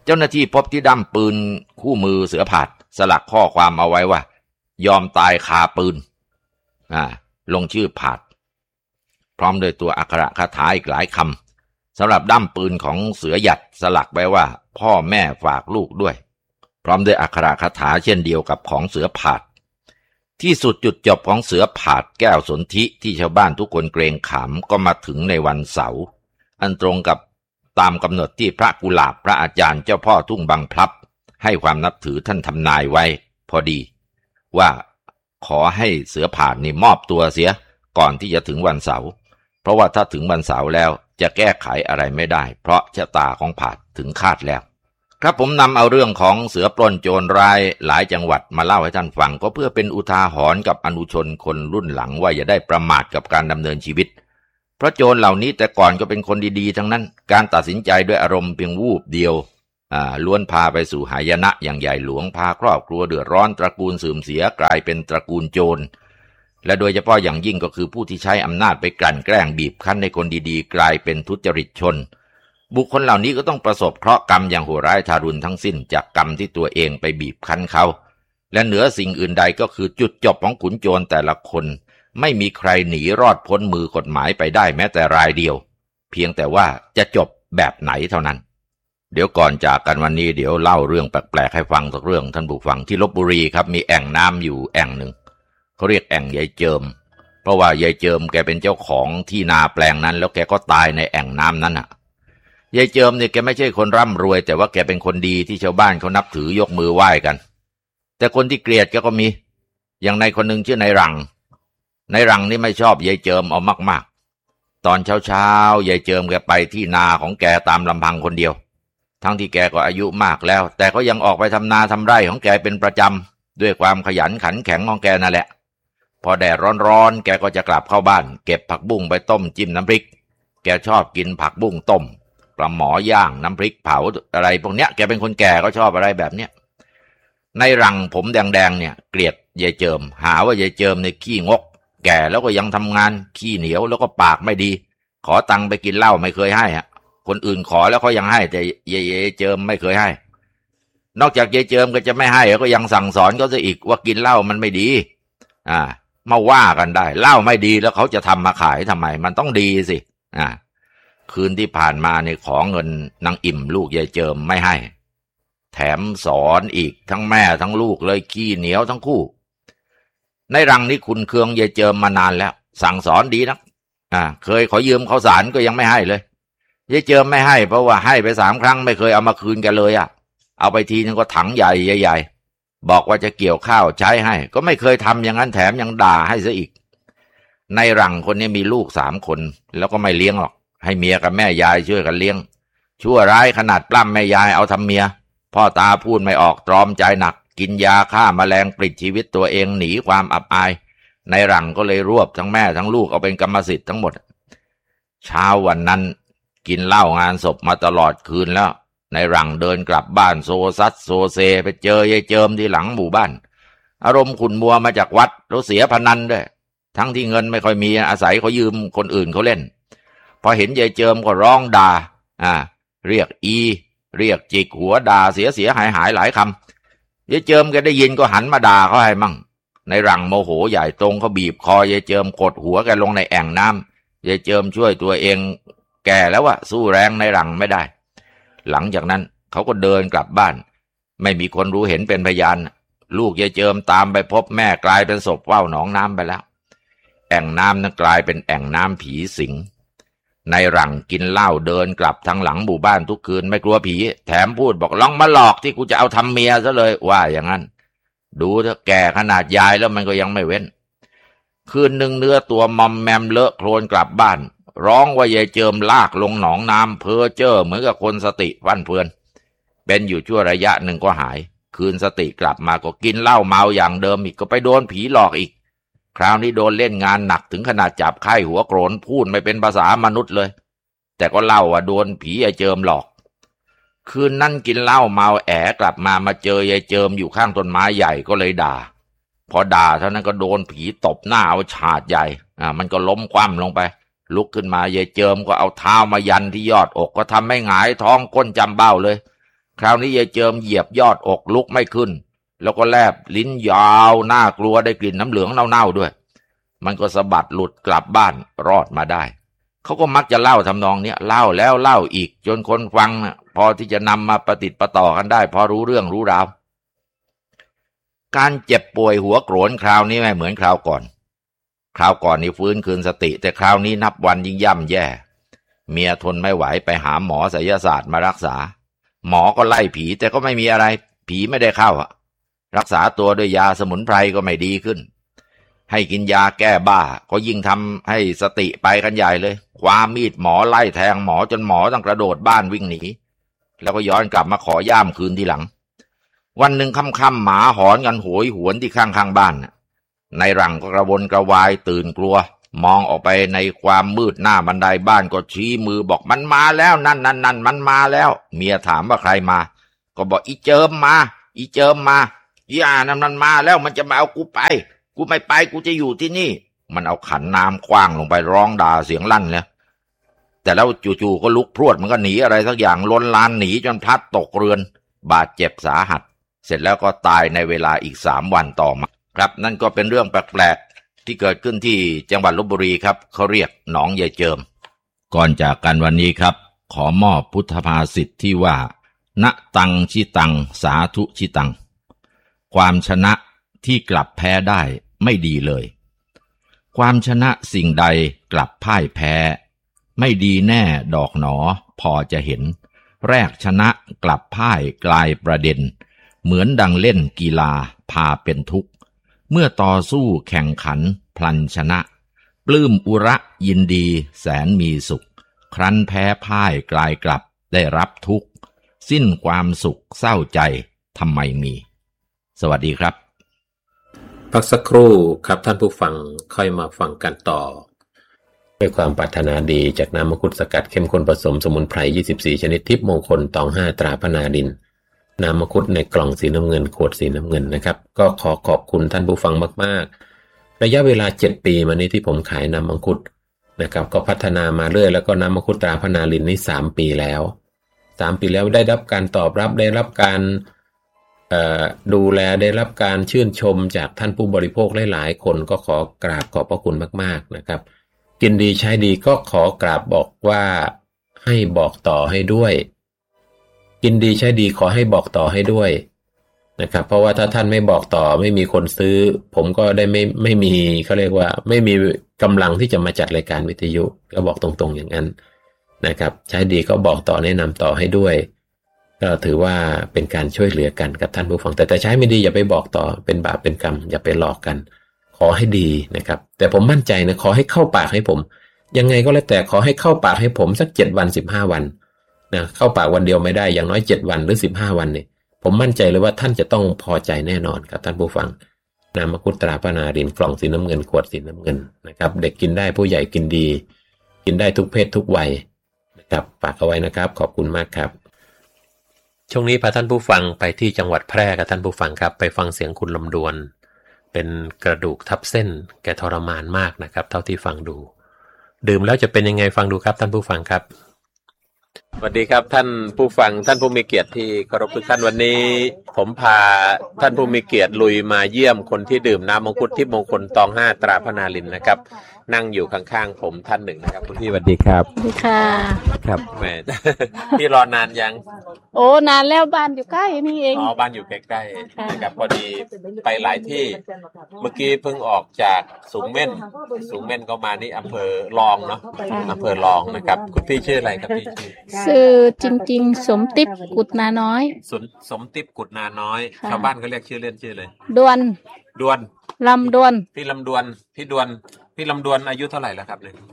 เจ้าหน้าที่พบที่ดั้มปืนคู่มือเสือผาดสลักข้อความเอาไว้ว่ายอมตายคาปืนลงชื่อผาดพร้อมด้วยตัวอักขระคาถาอีกหลายคำสำหรับดั้มปืนของเสือหยัดสลักไว้ว่าพ่อแม่ฝากลูกด้วยพร้อมด้วยอักขระคาถาเช่นเดียวกับของเสือผาดที่สุดจุดจบของเสือผาดแก้วสนธิที่ชาวบ้านทุกคนเกรงขามก็มาถึงในวันเสาร์อันตรงกับตามกำหนดที่พระกุหลาบพระอาจารย์เจ้าพ่อทุ่งบางพลับให้ความนับถือท่านทำนายไว้พอดีว่าขอให้เสือผาดนี่มอบตัวเสียก่อนที่จะถึงวันเสาร์เพราะว่าถ้าถึงวันเสาร์แล้วจะแก้ไขอะไรไม่ได้เพราะชะตาของผาดถึงคาดแล้วครับผมนำเอาเรื่องของเสือปล้นโจรร้ายหลายจังหวัดมาเล่าให้ท่านฟังก็เพื่อเป็นอุทาหรณ์กับอนุชนคนรุ่นหลังว่าอย่าได้ประมาทกับการดำเนินชีวิตเพราะโจรเหล่านี้แต่ก่อนก็เป็นคนดีๆทั้งนั้นการตัดสินใจด้วยอารมณ์เพียงวูบเดียวล้วนพาไปสู่หายนะอย่างใหญ่หลวงพาครอบครัวเดือดร้อนตระกูลเสื่อมเสียกลายเป็นตระกูลโจรและโดยเฉพาะอย่างยิ่งก็คือผู้ที่ใช้อำนาจไปกลั่นแกล้งบีบคั้นให้คนดีๆกลายเป็นทุจริตชนบุคคลเหล่านี้ก็ต้องประสบเคราะห์กรรมอย่างโหดร้ายทารุณทั้งสิ้นจากกรรมที่ตัวเองไปบีบคั้นเขาและเหนือสิ่งอื่นใดก็คือจุดจบของขุนโจรแต่ละคนไม่มีใครหนีรอดพ้นมือกฎหมายไปได้แม้แต่รายเดียวเพียงแต่ว่าจะจบแบบไหนเท่านั้นเดี๋ยวก่อนจากกันวันนี้เดี๋ยวเล่าเรื่องแปลกๆให้ฟังสักเรื่องท่านผู้ฟังที่ลพบุรีครับมีแอ่งน้ำอยู่แอ่งหนึ่งเขาเรียกแอ่งยายเจิมเพราะว่ายายเจิมแกเป็นเจ้าของที่นาแปลงนั้นแล้วแกก็ตายในแอ่งน้ำนั้นยายเจิมเนี่ยแกไม่ใช่คนร่ำรวยแต่ว่าแกเป็นคนดีที่ชาวบ้านเขานับถือยกมือไหว้กันแต่คนที่เกลียดแกก็มีอย่างในคนหนึ่งชื่อนายรังนี่ไม่ชอบยายเจิมเอามากๆตอนเช้ายายเจิมแกไปที่นาของแกตามลำพังคนเดียวทั้งที่แกก็อายุมากแล้วแต่ก็ยังออกไปทำนาทำไร่ของแกเป็นประจำด้วยความขยันขันแข็งของแกนั่นแหละพอแดดร้อนๆแกก็จะกลับเข้าบ้านเก็บผักบุ้งไปต้มจิ้มน้ำพริกแกชอบกินผักบุ้งต้มปลาหมอย่างน้ำพริกเผาอะไรพวกเนี้ยแกเป็นคนแก่ก็ชอบอะไรแบบเนี้ยในรังผมแดงๆเนี่ยเกลียดยายเจิมหาว่ายายเจิมเนี่ยขี้งกแก่แล้วก็ยังทำงานขี้เหนียวแล้วก็ปากไม่ดีขอตังค์ไปกินเหล้าไม่เคยให้คนอื่นขอแล้วเขายังให้แต่ยายเจิมไม่เคยให้นอกจากยายเจิมก็จะไม่ให้ก็ยังสั่งสอนเขาซะอีกว่ากินเหล้ามันไม่ดีมาว่ากันได้เหล้าไม่ดีแล้วเขาจะทำมาขายทำไมมันต้องดีสิคืนที่ผ่านมาเนี่ยขอเงินนางอิ่มลูกยายเจิมไม่ให้แถมสอนอีกทั้งแม่ทั้งลูกเลยขี้เหนียวทั้งคู่ในรังนี้คุณเคืองยายเจิมมานานแล้วสั่งสอนดีนักเคยขอยืมข้าวสารก็ยังไม่ให้เลยยายเจิมไม่ให้เพราะว่าให้ไป3 ครั้งไม่เคยเอามาคืนกันเลยเอาไปทีนึงก็ถังใหญ่ๆบอกว่าจะเกี่ยวข้าวใช้ให้ก็ไม่เคยทำอย่างนั้นแถมยังด่าให้ซะอีกในรังคนนี้มีลูก3 คนแล้วก็ไม่เลี้ยงหรอกให้เมียกับแม่ยายช่วยกันเลี้ยงชั่วร้ายขนาดปล้ำแม่ยายเอาทำเมียพ่อตาพูดไม่ออกตรอมใจหนักกินยาฆ่าแมลงปลิดชีวิตตัวเองหนีความอับอายในรังก็เลยรวบทั้งแม่ทั้งลูกเอาเป็นกรรมสิทธิ์ทั้งหมดเช้าวันนั้นกินเหล้างานศพมาตลอดคืนแล้วในรังเดินกลับบ้านโซซัดโซเซไปเจอยายเจิมที่หลังหมู่บ้านอารมณ์ขุ่นมัวมาจากวัดแล้วเสียพนันด้วยทั้งที่เงินไม่ค่อยมีอาศัยเขายืมคนอื่นเขาเล่นพอเห็นยายเจิมก็ร้องด่าเรียกเรียกจิกหัวด่าเสียหายหลายคำยายเจิมแกได้ยินก็หันมาด่าเขาให้มั่งในรังโมโหใหญ่ตรงเขาบีบคอยายเจิมกดหัวแกลงในแอ่งน้ำยายเจิมช่วยตัวเองแก่แล้วสู้แรงในรังไม่ได้หลังจากนั้นเขาก็เดินกลับบ้านไม่มีคนรู้เห็นเป็นพยานลูกยายเจิมตามไปพบแม่กลายเป็นศพว่าวหนองน้ำไปแล้วแอ่งน้ำนั้นกลายเป็นแอ่งน้ำผีสิงในรังกินเหล้าเดินกลับทางหลังหมู่บ้านทุกคืนไม่กลัวผีแถมพูดบอกลองมาหลอกที่กูจะเอาทำเมียซะเลยว่าอย่างนั้นดูเถอะแก่ขนาดยายแล้วมันก็ยังไม่เว้นคืนหนึ่งเนื้อตัวมอมแมมเลอะโคลนกลับบ้านร้องว่ายายเจิมลากลงหนองน้ำเพ้อเจ้อเหมือนกับคนสติฟั่นเฟือนเป็นอยู่ชั่วระยะหนึ่งก็หายคืนสติกลับมาก็กินเหล้าเมาอย่างเดิมอีกก็ไปโดนผีหลอกอีกคราวนี้โดนเล่นงานหนักถึงขนาดจับไข้หัวโกรนพูดไม่เป็นภาษามนุษย์เลยแต่ก็เล่าว่าโดนผียายเจิมหลอกคืนนั้นกินเหล้าเมากลับมาเจอยายเจิมอยู่ข้างต้นไม้ใหญ่ก็เลยด่าพอด่าเท่านั้นก็โดนผีตบหน้าเอาฉาดใหญ่มันก็ล้มคว่ำลงไปลุกขึ้นมายายเจิมก็เอาเท้ามายันที่ยอดอกก็ทำให้หงายท้องก้นจำเบ้าเลยคราวนี้ยายเจิมเหยียบยอดอกลุกไม่ขึ้นแล้วก็แลบลิ้นยาวน่ากลัวได้กลิ่นน้ำเหลืองเน่าๆด้วยมันก็สะบัดหลุดกลับบ้านรอดมาได้เขาก็มักจะเล่าทำนองเนี้ยเล่าแล้วเล่าอีกจนคนฟังพอที่จะนำมาประติดประต่อกันได้พอรู้เรื่องรู้ราวการเจ็บป่วยหัวโกรนคราวนี้ไม่เหมือนคราวก่อนนี่ฟื้นคืนสติแต่คราวนี้นับวันยิ่งย่ำแย่เมียทนไม่ไหวไปหาหมอไสยศาสตร์มารักษาหมอก็ไล่ผีแต่ก็ไม่มีอะไรผีไม่ได้เข้ารักษาตัวด้วยยาสมุนไพรก็ไม่ดีขึ้นให้กินยาแก้บ้าก็ยิ่งทำให้สติไปกันใหญ่เลยคว้ามีดหมอไล่แทงหมอจนหมอต้องกระโดดบ้านวิ่งหนีแล้วก็ย้อนกลับมาขอย่ามคืนทีหลังวันหนึ่งค่ำๆหมาหอนกันโหยหวนที่ข้างบ้านในหลังก็กระวนกระวายตื่นกลัวมองออกไปในความมืดหน้าบันไดบ้านก็ชี้มือบอกมันมาแล้วนั่นมันมาแล้วเมียถามว่าใครมาก็บอกอีเจิมมาย่านั่นมันมาแล้วมันจะมาเอากูไปกูไม่ไปกูจะอยู่ที่นี่มันเอาขันน้ำคว้างลงไปร้องด่าเสียงลั่นเลยแต่แล้วจู่ๆก็ลุกพรวดมันก็หนีอะไรสักอย่างล้นลานหนีจนพลัดตกเรือนบาดเจ็บสาหัสเสร็จแล้วก็ตายในเวลาอีก3 วันต่อมาครับนั่นก็เป็นเรื่องแปลกๆที่เกิดขึ้นที่จังหวัดลพบุรีครับเขาเรียกหนองยายเจิมก่อนจากกันวันนี้ครับขอมอบพุทธภาษิตที่ว่าณตังชิตังสาธุชิตังความชนะที่กลับแพ้ได้ไม่ดีเลยความชนะสิ่งใดกลับพ่ายแพ้ไม่ดีแน่ดอกหนอพอจะเห็นแรกชนะกลับพ่ายกลายประเด็นเหมือนดังเล่นกีฬาพาเป็นทุกข์เมื่อต่อสู้แข่งขันพลันชนะปลื้มอุระยินดีแสนมีสุขครั้นแพ้พ่ายกลายกลับได้รับทุกข์สิ้นความสุขเศร้าใจทำไมมีสวัสดีครับพักสักครู่ครับท่านผู้ฟังค่อยมาฟังกันต่อด้วยความปรารถนาดีจากน้ำมังคุดสกัดเข้มข้นผสมสมุนไพร24ชนิดทิพย์มงคลตอง5ตราพนาดินน้ำมังคุดในกล่องสีน้ำเงินขวดสีน้ำเงินนะครับก็ขอขอบคุณท่านผู้ฟังมากๆระยะเวลา7 ปีมานี้ที่ผมขายน้ำมังคุดนะครับก็พัฒนามาเรื่อยแล้วก็น้ำมังคุดตราพนาดินนี่3 ปีแล้วได้รับการตอบรับได้รับการดูแลได้รับการชื่นชมจากท่านผู้บริโภคหลายๆคนก็ขอกราบขอบพระคุณมากๆนะครับกินดีใช้ดีก็ขอกราบบอกว่าให้บอกต่อให้ด้วยกินดีใช้ดีขอให้บอกต่อให้ด้วยนะครับเพราะว่าถ้าท่านไม่บอกต่อไม่มีคนซื้อผมก็ได้ไม่มีเขาเรียกว่าไม่มีกำลังที่จะมาจัดรายการวิทยุก็บอกตรงๆอย่างนั้นนะครับใช้ดีก็บอกต่อแนะนำต่อให้ด้วยก็ถือว่าเป็นการช่วยเหลือกันกับท่านผู้ฟังแต่ใช้ไม่ดีอย่าไปบอกต่อเป็นบาปเป็นกรรมอย่าไปหลอกกันขอให้ดีนะครับแต่ผมมั่นใจนะขอให้เข้าปากให้ผมยังไงก็แล้วแต่ขอให้เข้าปากให้ผมสัก7 วัน15 วันนะเข้าปากวันเดียวไม่ได้อย่างน้อย7 วันหรือ15 วันนี่ผมมั่นใจเลยว่าท่านจะต้องพอใจแน่นอนครับท่านผู้ฟังน้ำมังคุดตราพนาดินกล่องสีน้ำเงินขวดสีน้ำเงินนะครับเด็กกินได้ผู้ใหญ่กินดีกินได้ทุกเพศทุกวัยนะครับฝากเอาไว้นะครับขอบคุณมากครับช่วงนี้พาท่านผู้ฟังไปที่จังหวัดแพร่กับท่านผู้ฟังครับไปฟังเสียงคุณลำดวนเป็นกระดูกทับเส้นแกทรมานมากนะครับเท่าที่ฟังดูดื่มแล้วจะเป็นยังไงฟังดูครับท่านผู้ฟังครับสวัสดีครับท่านผู้ฟังท่านผู้มีเกียรติที่เคารพทุกท่านวันนี้ผมพาท่านผู้มีเกียรติลุยมาเยี่ยมคนที่ดื่มน้ำมังคุดทิพย์มงคลตอง5ตราพนาลินนะครับนั่งอยู่ข้างๆผมท่านหนึ่งนะครับคุณพี่สวัสดีครับสวัสดีค่ะครับแม่ พี่รอนานยังโอ้นานแล้วบ้านอยู่ใกล้นี่เองอ๋อบ้านอยู่ใกล้ๆนะครับพอดีไปหลายที่เมื่อกี้เพิ่งออกจากสูงเม่นก็มานี่อำเภอรองเนาะอำเภอรองนะครับคุณพี่ชื่ออะไรครับพี่ชื่อจริงๆสมติปกุดนาน้อยสมติปกุดนาน้อยชาวบ้านก็เรียกชื่อเล่นชื่อเลยดวนลำดวนพี่ลำดวนพี่ลำดวนอายุเท่าไหร่แล้วครับเนี่ย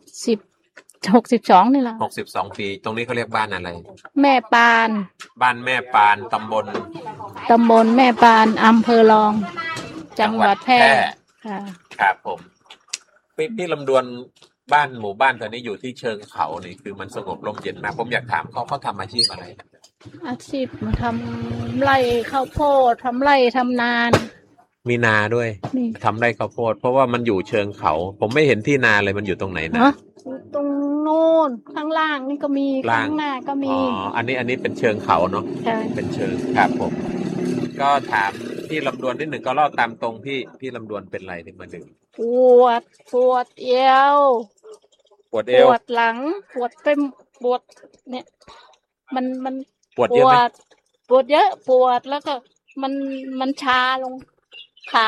62นี่ล่ะ 62 ปีตรงนี้เขาเรียกบ้านอะไรแม่ปานบ้านแม่ปานตำบลแม่ปานอำเภอรองจังหวัดแพร่ค่ะครับผมพี่ลำดวนบ้านหมู่บ้านตอนนี้อยู่ที่เชิงเขานี่คือมันสงบร่มเย็นนะผมอยากถามเขาทำอาชีพอะไรอาชีพมาทำไร่ข้าวโพดทำไร่ทำนามีนาด้วยทำไร่ข้าวโพดเพราะว่ามันอยู่เชิงเขาผมไม่เห็นที่นาเลยมันอยู่ตรงไหนนะตรงโน้นข้างล่างนี่ก็มีข้างหน้าก็มีอันนี้เป็นเชิงเขาเนาะใช่เป็นเชิงครับผมก็ถามพี่ลำดวนนิดหนึ่งก็เล่าตามตรงพี่ลำดวนเป็นไรที่มาดื่มปวดเอวปวดหลังปวดเต็มปวดเนี่ยมันปวดเยอะไหมปวดเยอะปวดแล้วก็มันชาลงขา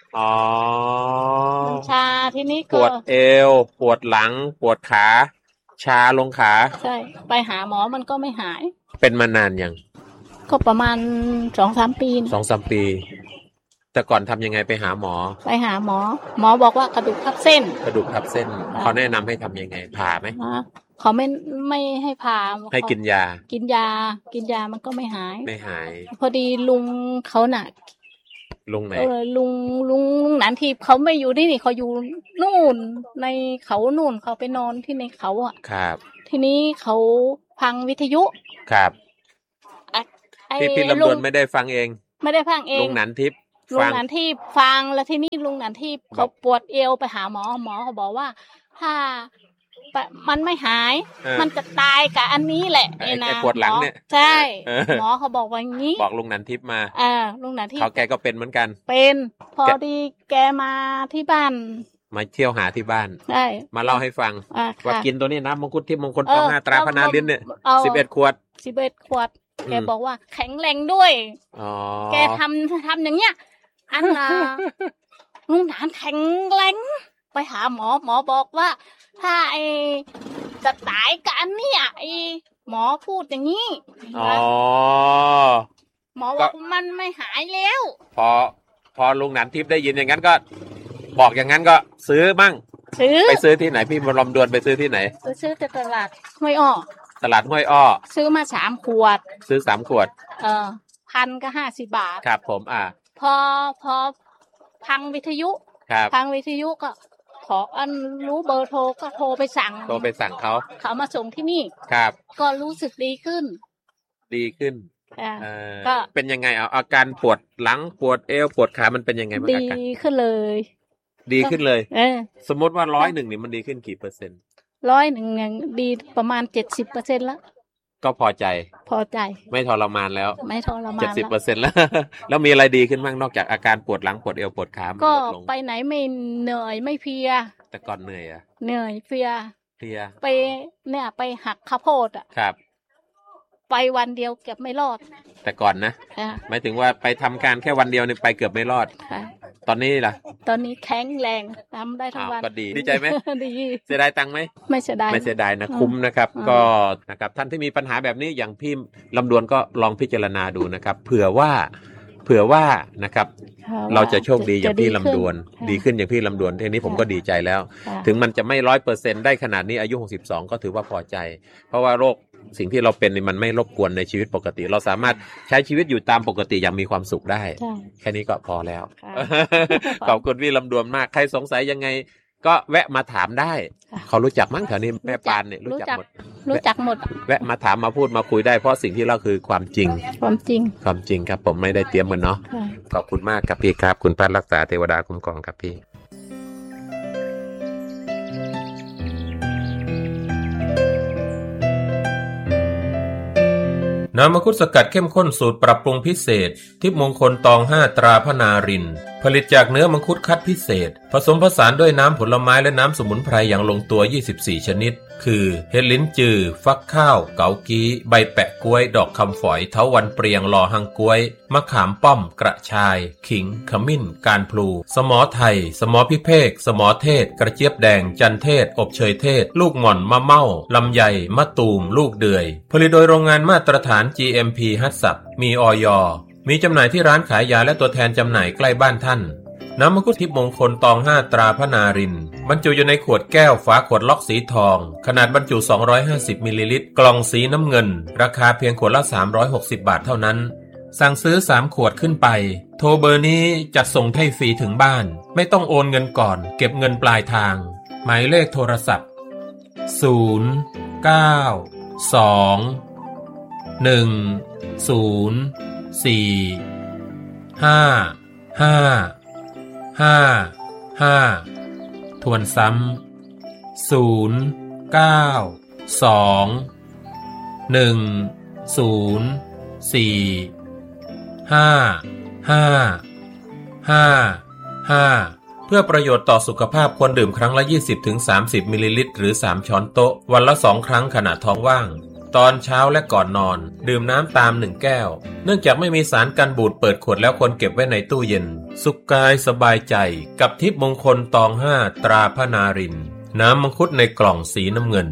มันชาทีนี้ก็ปวดเอวปวดหลังปวดขาชาลงขาใช่ไปหาหมอมันก็ไม่หายเป็นมานานยังก็ประมาณ 2-3 ปี 2-3 ปีแต่ก่อนทำยังไงไปหาหมอบอกว่ากระดูกทับเส้นเขาแนะนำให้ทำยังไงผ่าไหมเขาไม่ให้ผ่าให้กินยามันก็ไม่หายพอดีลุงเขาน่ะลุงไหนลุงหนานทีเขาไม่อยู่ที่นี่เขาอยู่นู่นในเขานู่นเขาไปนอนที่ในเขาอ่ะครับทีนี้เขาฟังวิทยุครับพี่ลำดวนไม่ได้ฟังเองลุงหนานทิพย์ฟังแล้วที่นี่ลุงหนานทิพย์เขาปวดเอวไปหาหมอเขาบอกว่าถ้ามันไม่หายมันจะตายกับอันนี้แหละนะปวดหลังเนี่ยใช่หมอเขาบอกว่างี้บอกลุงหนานทิพย์มาลุงหนานทิพย์เขาแกก็เป็นเหมือนกันเป็นพอดีแกมาที่บ้านมาเที่ยวหาที่บ้านใช่มาเล่าให้ฟังว่ากินตัวนี้น้ำมังคุดที่มงคลตอง5ตราพนาลิ้นเนี่ย11 ขวดแกบอกว่าแข็งแรงด้วยแกทำอย่างเงี้ยอันน่ะลุงหนานแข็งแรงไปหาหมอบอกว่าถ้าจะตายกันเนี่ยหมอพูดอย่างนี้หมอบอกมันไม่หายแล้วพอลุงหนานทิพย์ได้ยินอย่างนั้นก็บอกอย่างนั้นก็ซื้อบ้างไปซื้อที่ไหนพี่ลำดวนไปซื้อที่ไหนไปซื้อที่ตลาดห้วยอ้อซื้อมา3 ขวดซื้อ3 ขวด 1,000 ก็50 บาทครับผมพอฟังวิทยุก็ขอรู้เบอร์โทรก็โทรไปสั่งเขามาส่งที่นี่ครับก็รู้สึกดีขึ้นก็เป็นยังไงอาการปวดหลังปวดเอวปวดขามันเป็นยังไงบ้างดีขึ้นเลยสมมติว่า100นี่มันดีขึ้นกี่เปอร์เซ็นต์ 100ดีประมาณ 70% แล้วก็พอใจไม่ทรมานแล้ว70% แล้วมีอะไรดีขึ้นบ้างนอกจากอาการปวดหลังปวดเอวปวดขาก็ไปไหนไม่เหนื่อยไม่เพลียแต่ก่อนเหนื่อยเหนื่อยเพลียไปเนี่ยไปหักข้าวโพดครับไปวันเดียวเกือบไม่รอดแต่ก่อนนะหมายถึงว่าไปทำการแค่วันเดียวนี่ไปเกือบไม่รอดตอนนี้ล่ะตอนนี้แข็งแรงทำได้ทั้งวันก็ดีใจไหมดีเสียดายตังค์ไหมไม่เสียดายนะคุ้มนะครับก็นะครับท่านที่มีปัญหาแบบนี้อย่างพี่ลำดวนก็ลองพิจารณาดูนะครับเผื่อว่านะครับเราจะโชคดีอย่างพี่ลำดวนดีขึ้นอย่างพี่ลำดวนทีนี้ผมก็ดีใจแล้วถึงมันจะไม่ 100% ได้ขนาดนี้อายุ62ก็ถือว่าพอใจเพราะว่าโรคสิ่งที่เราเป็นนี่มันไม่รบกวนในชีวิตปกติเราสามารถใช้ชีวิตอยู่ตามปกติอย่างมีความสุขได้แค่นี้ก็พอแล้วขอบคุณพี่ลำดวนมากใครสงสัยยังไงก็แวะมาถามได้เขารู้จักมั้งแถวนี้แม่ปานเนี่ยรู้จักหมดแวะมาถามมาพูดมาคุยได้เพราะสิ่งที่เราคือความจริงครับผมไม่ได้เตรียมกันเนาะขอบคุณมากครับพี่ครับคุณพระรักษาเทวดาคุ้มครองครับพี่น้ำมังคุดสกัดเข้มข้นสูตรปรับปรุงพิเศษทิพย์มงคลตอง5ตราพนารินผลิตจากเนื้อมังคุดคัดพิเศษผสมผสานด้วยน้ำผลไม้และน้ำสมุนไพรอย่างลงตัว24ชนิดคือเห็ดลิ้นจือฟักข้าวเกากี้ใบแปะกล้วยดอกคำฝอยเถาวัลย์เปรียงลอหังกล้วยมะขามป้อมกระชายขิงขมิ้นการพลูสมอไทยสมอพิเภกสมอเทศกระเจี๊ยบแดงจันเทศอบเชยเทศลูกหม่อนมะเม่าลำไยมะตูมลูกเดือยผลิตโดยโรงงานมาตรฐาน GMP ฮัตสับมีอย.มีจำหน่ายที่ร้านขายยาและตัวแทนจำหน่ายใกล้บ้านท่านน้ำมังคุดทิพย์มงคลตอง5ตราพนารินบรรจุอยู่ในขวดแก้วฝาขวดล็อกสีทองขนาดบรรจุ250มิลลิลิตรกล่องสีน้ำเงินราคาเพียงขวดละ360 บาทเท่านั้นสั่งซื้อ3 ขวดขึ้นไปโทรเบอร์นี้จัดส่งให้ฟรีถึงบ้านไม่ต้องโอนเงินก่อนเก็บเงินปลายทางหมายเลขโทรศัพท์0 9 2 1 0 4 5 5 5 ทวนซ้ำ0 9 เพื่อประโยชน์ต่อสุขภาพควรดื่มครั้งละ 20-30 มิลลิลิตรหรือ3ช้อนโต๊ะวันละ2ครั้งขณะท้องว่างตอนเช้าและก่อนนอนดื่มน้ำตาม1แก้วเนื่องจากไม่มีสารกันบูดเปิดขวดแล้วควรเก็บไว้ในตู้เย็นสุขกายสบายใจกับทิพย์มงคลตอง5ตราพระนารินทร์น้ำมังคุดในกล่องสีน้ำเงิน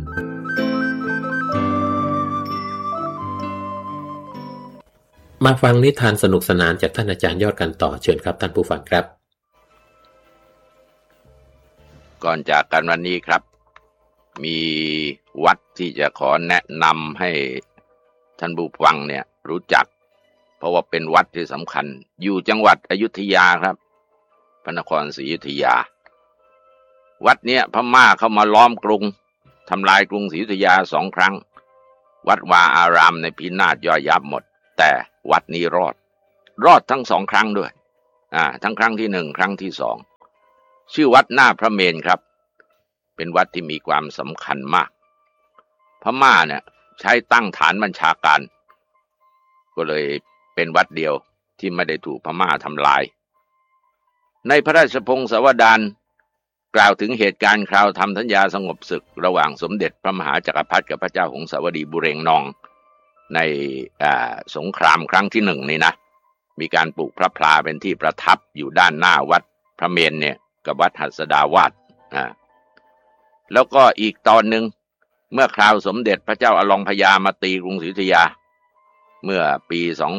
มาฟังนิทานสนุกสนานจากท่านอาจารย์ยอดกันต่อเชิญครับท่านผู้ฟังครับก่อนจากกันวันนี้ครับมีวัดที่จะขอแนะนำให้ท่านผู้ฟังเนี่ยรู้จักเพราะว่าเป็นวัดที่สำคัญอยู่จังหวัดอยุธยาครับพระนครศรีอยุธยาวัดเนี้ยพม่าเข้ามาล้อมกรุงทำลายกรุงศรีอยุธยา2 ครั้งวัดวาอารามในพินาศย่อยยับหมดแต่วัดนี้รอดทั้ง2 ครั้งด้วยทั้งครั้งที่1ครั้งที่2ชื่อวัดหน้าพระเมรุครับเป็นวัดที่มีความสำคัญมากพม่าเนี่ยใช้ตั้งฐานบัญชาการก็เลยเป็นวัดเดียวที่ไม่ได้ถูกพม่าทำลายในพระราชพงศาวดารกล่าวถึงเหตุการณ์คราวทำสัญญาสงบศึกระหว่างสมเด็จพระมหาจักรพรรดิกับพระเจ้าหงสาวดีบุเรงนองในสงครามครั้งที่1นี่นะมีการปลูกพระพลาเป็นที่ประทับอยู่ด้านหน้าวัดพระเมรุเนี่ยกับวัดหัสดาวาสแล้วก็อีกตอนหนึ่งเมื่อคราวสมเด็จพระเจ้าอลองพญามาตีกรุงศรีอยุธยาเมื่อปี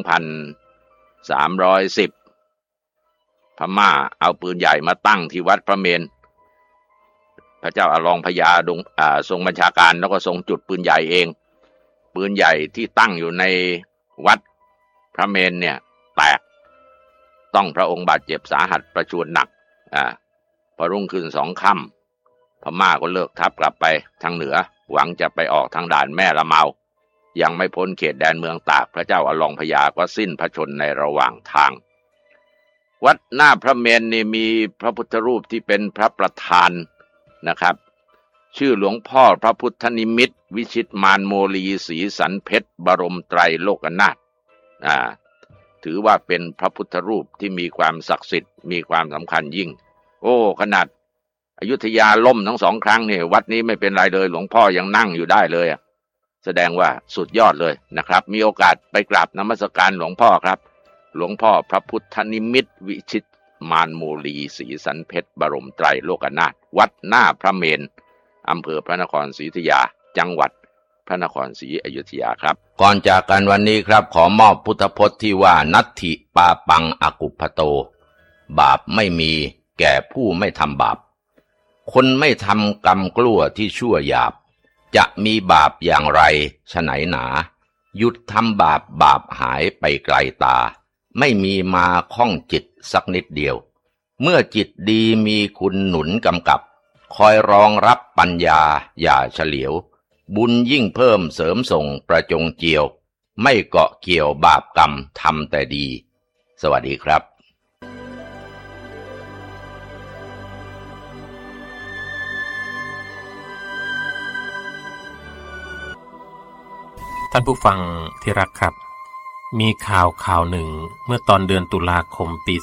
2310พม่าเอาปืนใหญ่มาตั้งที่วัดพระเมรุพระเจ้าอลองพญาทรงบัญชาการแล้วก็ทรงจุดปืนใหญ่เองปืนใหญ่ที่ตั้งอยู่ในวัดพระเมรุเนี่ยแตกต้องพระองค์บาดเจ็บสาหัสประชวรหนักพอรุ่งขึ้น2 ค่ำพม่าก็เลิกทัพกลับไปทางเหนือหวังจะไปออกทางด่านแม่ละเมายังไม่พ้นเขตแดนเมืองตากพระเจ้าอลองพญาก็สิ้นพระชนม์ในระหว่างทางวัดหน้าพระเมรุนี่มีพระพุทธรูปที่เป็นพระประธานนะครับชื่อหลวงพ่อพระพุทธนิมิตรวิชิตมานโมลีศรีสันเพชรบรมไตรโลกนาถถือว่าเป็นพระพุทธรูปที่มีความศักดิ์สิทธิ์มีความสำคัญยิ่งขนาดอยุธยาล่มทั้ง2 ครั้งเนี่ยวัดนี้ไม่เป็นไรเลยหลวงพ่อยังนั่งอยู่ได้เลยแสดงว่าสุดยอดเลยนะครับมีโอกาสไปกราบนมัสการหลวงพ่อครับหลวงพ่อพระพุทธนิมิตรวิชิตมานโมลีศรีสันเพชรบรมไตรโลกนาถวัดหน้าพระเมรุอำเภอพระนครศรีอยุธยาจังหวัดพระนครศรีอยุธยาครับก่อนจากกันวันนี้ครับขอมอบพุทธพจน์ที่ว่านัตถิปาปังอกุปโตบาปไม่มีแก่ผู้ไม่ทำบาปคนไม่ทำกรรมกลัวที่ชั่วหยาบจะมีบาปอย่างไรฉไนหนาหยุดทำบาปหายไปไกลตาไม่มีมาข้องจิตสักนิดเดียวเมื่อจิตดีมีคุณหนุนกำกับคอยรองรับปัญญาอย่าเฉลียวบุญยิ่งเพิ่มเสริมส่งประจงเจียวไม่เกาะเกี่ยวบาปกรรมทำแต่ดีสวัสดีครับท่านผู้ฟังที่รักครับมีข่าวหนึ่งเมื่อตอนเดือนตุลาคมปี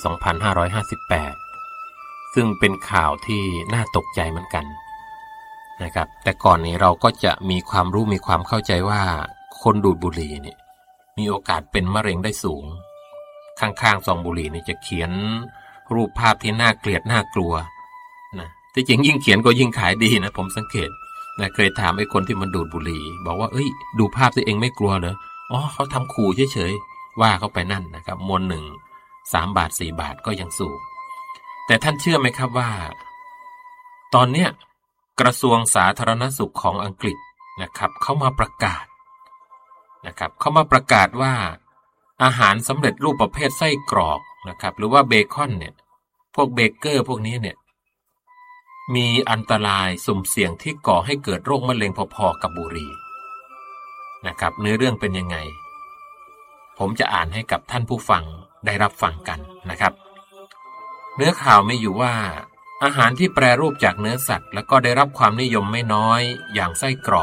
2558ซึ่งเป็นข่าวที่น่าตกใจเหมือนกันนะครับแต่ก่อนนี้เราก็จะมีความรู้มีความเข้าใจว่าคนดูดบุหรี่เนี่ยมีโอกาสเป็นมะเร็งได้สูงข้างๆซองบุหรี่นี่จะเขียนรูปภาพที่น่าเกลียดน่ากลัวนะที่จริงยิ่งเขียนก็ยิ่งขายดีนะผมสังเกตนะเคยถามไอ้คนที่มันดูดบุหรี่บอกว่าดูภาพตัวเองไม่กลัวเหรอเขาทำขู่เฉยๆว่าเข้าไปนั่นนะครับมวน1 3 บาท 4 บาทก็ยังสูบแต่ท่านเชื่อไหมครับว่าตอนเนี้ยกระทรวงสาธารณสุขของอังกฤษนะครับเขามาประกาศนะครับเขามาประกาศว่าอาหารสำเร็จรูปประเภทไส้กรอกนะครับหรือว่าเบคอนเนี่ยพวกเบเกอร์พวกนี้เนี่ยมีอันตรายสุ่มเสี่ยงที่ก่อให้เกิดโรคมะเร็งพอๆกับบุหรี่นะครับเนื้อเรื่องเป็นยังไงผมจะอ่านให้กับท่านผู้ฟังได้รับฟังกันนะครับเนื้อข่าวมีอยู่ว่าอาหารที่แปรรูปจากเนื้อสัตว์แล้วก็ได้รับความนิยมไม่น้อยอย่างไส้กรอก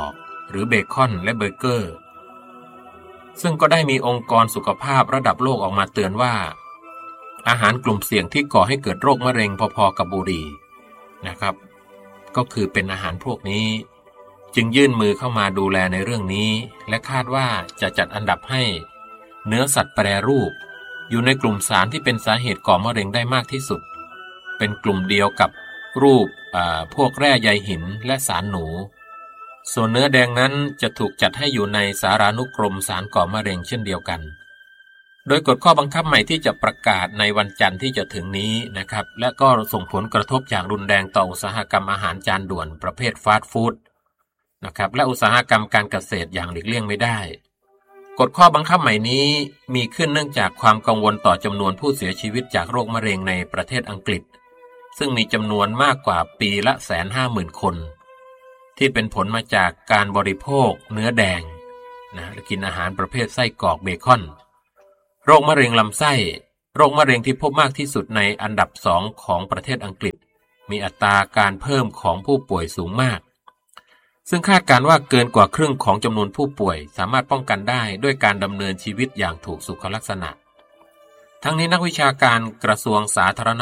หรือเบคอนและเบอร์เกอร์ซึ่งก็ได้มีองค์กรสุขภาพระดับโลกออกมาเตือนว่าอาหารกลุ่มเสี่ยงที่ก่อให้เกิดโรคมะเร็งพอๆกับบุหรี่นะครับก็คือเป็นอาหารพวกนี้จึงยื่นมือเข้ามาดูแลในเรื่องนี้และคาดว่าจะจัดอันดับให้เนื้อสัตว์แปรรูปอยู่ในกลุ่มสารที่เป็นสาเหตุก่อมะเร็งได้มากที่สุดเป็นกลุ่มเดียวกับรูปพวกแร่ใยหินและสารหนูส่วนเนื้อแดงนั้นจะถูกจัดให้อยู่ในสารานุกรมสารก่อมะเร็งเช่นเดียวกันโดยกฎข้อบังคับใหม่ที่จะประกาศในวันจันทร์ที่จะถึงนี้นะครับและก็ส่งผลกระทบอย่างรุนแรงต่ออุตสาหกรรมอาหารจานด่วนประเภทฟาสต์ฟู้ดนะครับและอุตสาหกรรมการเกษตรอย่างหลีกเลี่ยงไม่ได้กฎข้อบังคับใหม่นี้มีขึ้นเนื่องจากความกังวลต่อจำนวนผู้เสียชีวิตจากโรคมะเร็งในประเทศอังกฤษซึ่งมีจำนวนมากกว่าปีละ 150,000 คนที่เป็นผลมาจากการบริโภคเนื้อแดงและกินอาหารประเภทไส้กรอกเบคอนโรคมะเร็งลำไส้โรคมะเร็งที่พบมากที่สุดในอันดับ2ของประเทศอังกฤษมีอัตราการเพิ่มของผู้ป่วยสูงมากซึ่งคาดการณ์ว่าเกินกว่าครึ่งของจำนวนผู้ป่วยสามารถป้องกันได้ด้วยการดำเนินชีวิตอย่างถูกสุขลักษณะทั้งนี้นักวิชาการกระทรวงสาธารณ